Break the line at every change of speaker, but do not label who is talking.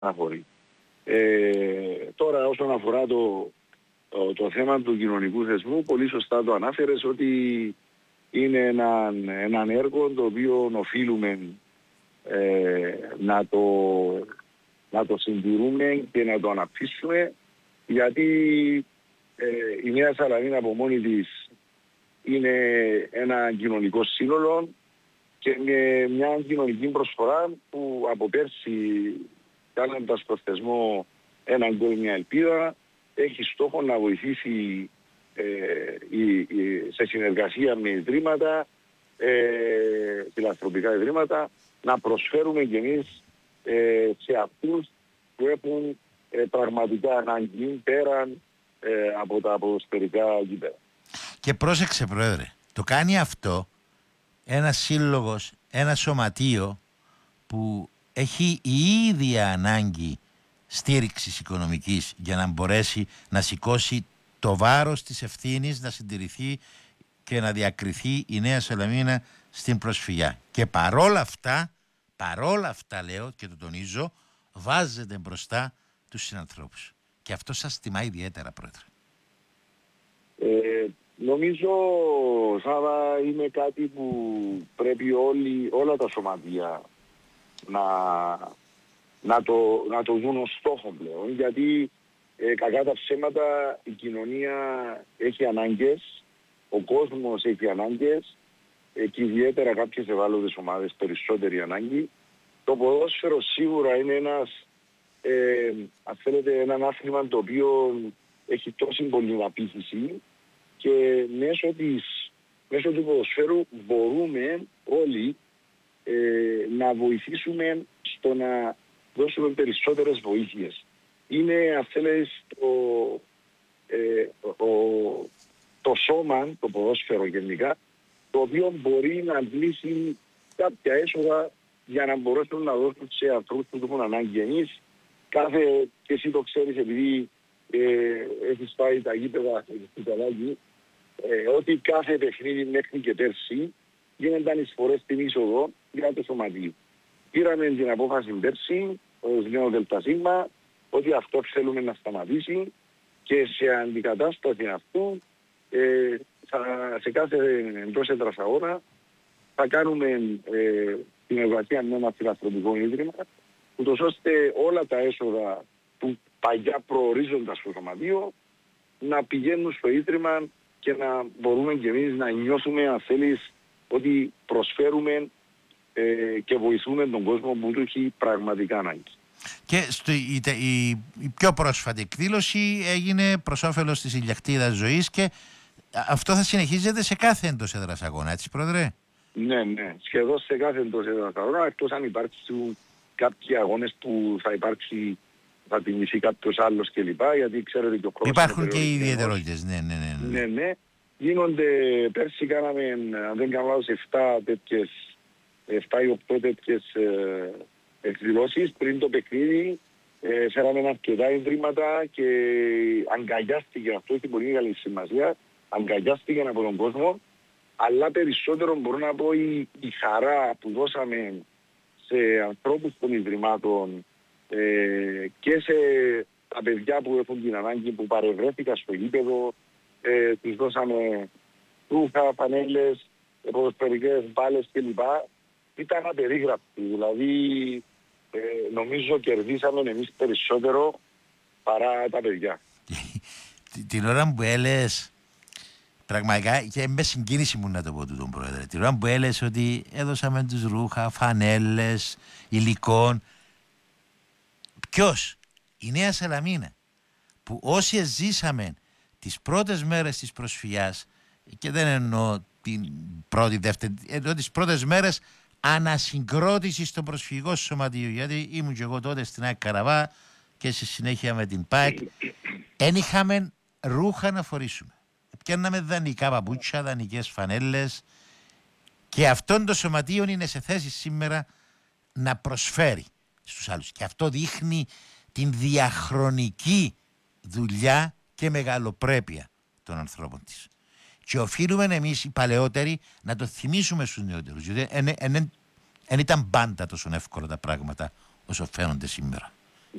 αναφορεί. Τώρα όσον αφορά το θέμα του κοινωνικού θεσμού, πολύ σωστά το ανάφερες ότι είναι έναν έργο το οποίο οφείλουμε να το συντηρούμε και να το αναπτύσσουμε, γιατί η Νέα Σαλαμίνα από μόνη της είναι ένα κοινωνικό σύνολο και με μια κοινωνική προσφορά που από πέρσι, κάνοντας το θεσμό έναν κόμμα μια ελπίδα, έχει στόχο να βοηθήσει σε συνεργασία με ιδρύματα, φιλανθρωπικά ιδρύματα, να προσφέρουμε κι εμείς σε αυτούς που έχουν πραγματικά ανάγκη πέραν από τα ποδοσφαιρικά γήπεδα.
Και πρόσεξε, Πρόεδρε, το κάνει αυτό ένας σύλλογος, ένα σωματείο που έχει η ίδια ανάγκη στήριξης οικονομικής για να μπορέσει να σηκώσει το βάρος της ευθύνης, να συντηρηθεί και να διακριθεί η Νέα Σαλαμίνα στην προσφυγιά. Και παρόλα αυτά λέω και το τονίζω, βάζετε μπροστά τους συνανθρώπους. Και αυτό σας τιμά ιδιαίτερα, Πρόεδρε.
Νομίζω, Σάβα, είναι κάτι που πρέπει όλα τα σωματεία να το δουν ως στόχο πλέον, γιατί κακά τα ψέματα η κοινωνία έχει ανάγκες, ο κόσμος έχει ανάγκες και ιδιαίτερα κάποιες ευάλωτες ομάδες περισσότερη ανάγκη. Το ποδόσφαιρο σίγουρα είναι έναν άθλημα το οποίο έχει τόση πολύ απήχηση και μέσω του ποδοσφαίρου μπορούμε όλοι να βοηθήσουμε στο να δώσουμε περισσότερες βοήθειες. Είναι, αν θέλεις, το σώμα, το ποδόσφαιρο γενικά, το οποίο μπορεί να αντλήσει κάποια έσοδα για να μπορέσουν να δώσουν σε ανθρώπους που έχουν ανάγκη. Εμείς, και εσύ το ξέρεις επειδή έχεις πάει τα γήπεδα στην Καλάκη, ότι κάθε παιχνίδι μέχρι και πέρσι γίνονταν εισφορές στην είσοδο για το σωματείο. Πήραμε την απόφαση πέρσι, ως νέο ΔΣ, ότι αυτό θέλουμε να σταματήσει και σε αντικατάσταση αυτού σε κάθε εντός τετραγώνα θα κάνουμε την εργασία με ένα φιλανθρωπικό ίδρυμα, ούτως ώστε όλα τα έσοδα που παλιά προορίζονταν στο σωματείο να πηγαίνουν στο ίδρυμα και να μπορούμε κι εμείς να νιώθουμε, αν θέλεις, ότι προσφέρουμε και βοηθούμε τον κόσμο που του έχει πραγματικά ανάγκη.
Και η πιο πρόσφατη εκδήλωση έγινε προς όφελος της ηλιακτίδας ζωής και αυτό θα συνεχίζεται σε κάθε εντός έδρας αγώνα, έτσι, Πρόεδρε?
Ναι, σχεδόν σε κάθε εντός έδρας αγώνα, εκτός αν υπάρξουν κάποιοι αγώνες που θα τιμηθεί κάποιος άλλος κλπ. Γιατί ξέρετε και ο χρόνος...
Υπάρχουν και οι ιδιαιτερότητες, ναι.
Γίνονται, πέρσι κάναμε, αν δεν κάνω λάθος, 7 ή 8 τέτοιες εκδηλώσεις. Πριν το παιχνίδι φέραμε αρκετά ιδρύματα και αγκαλιάστηκε, αυτό έχει πολύ μεγάλη σημασία, αγκαλιάστηκε από τον κόσμο, αλλά περισσότερο μπορώ να πω η χαρά που δώσαμε σε ανθρώπους των ιδρυμάτων και σε τα παιδιά που έχουν την ανάγκη, που παρευρέθηκαν στο γήπεδο, τους δώσαμε ρούχα, φανέλες, ποδοσφαιρικές μπάλες κλπ. Ήταν απερίγραπτη, δηλαδή νομίζω κερδίσαμε εμείς περισσότερο παρά τα παιδιά.
Την ώρα που έλεγες, πραγματικά και με συγκίνηση μου να το πω τον Πρόεδρε, την ώρα που έλεγες ότι έδωσαμε τους ρούχα, φανέλες, υλικών, ποιος? Η Νέα Σαλαμίνα, που όσοι ζήσαμε τις πρώτες μέρες της προσφυγιάς, και δεν εννοώ την πρώτη, δεύτερη, εννοώ τις πρώτες μέρες ανασυγκρότησης στο προσφυγικό σωματείο, γιατί ήμουν και εγώ τότε στην ΑΕΚ Καραβά και στη συνέχεια με την ΠΑΕΚ, δεν είχαμε ρούχα να φορήσουμε. Πιάνναμε δανεικά παπούτσια, δανεικές φανέλες, και αυτόν το σωματείο είναι σε θέση σήμερα να προσφέρει στους άλλους. Και αυτό δείχνει την διαχρονική δουλειά και μεγαλοπρέπεια των ανθρώπων της. Και οφείλουμε εμείς οι παλαιότεροι να το θυμίσουμε στους νεότερους, γιατί δεν ήταν πάντα τόσο εύκολα τα πράγματα όσο φαίνονται σήμερα.